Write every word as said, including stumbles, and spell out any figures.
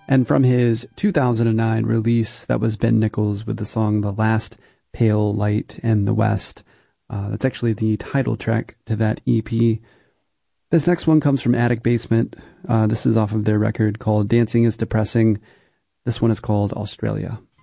And from his two thousand nine release, that was Ben Nichols with the song The Last Pale Light in the West. Uh, that's actually the title track to that E P. This next one comes from Attic Basement. Uh, this is off of their record called Dancing is Depressing. This one is called Australia.